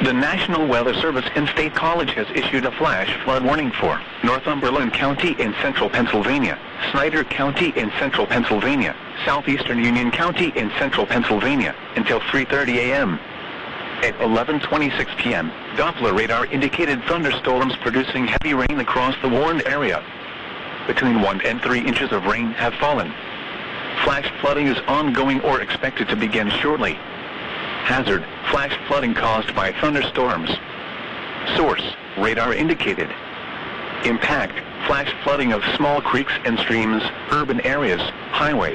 The National Weather Service in State College has issued a flash flood warning for Northumberland County in central Pennsylvania, Snyder County in central Pennsylvania, southeastern Union County in central Pennsylvania until 3:30 a.m. At 11:26 p.m., Doppler radar indicated thunderstorms producing heavy rain across the warned area. Between 1 and 3 inches of rain have fallen. Flash flooding is ongoing or expected to begin shortly. Hazard, flash flooding caused by thunderstorms. Source, radar indicated. Impact, flash flooding of small creeks and streams, urban areas, highways.